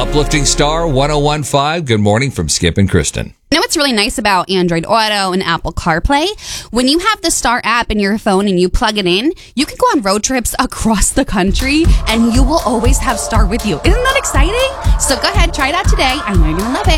Uplifting Star 1015. Good morning from Skip and Kristen. You know what's really nice about Android Auto and Apple CarPlay? When you have the Star app in your phone and you plug it in, you can go on road trips across the country and you will always have Star with you. Isn't that exciting? So go ahead, try it out today. I know you're going to love it.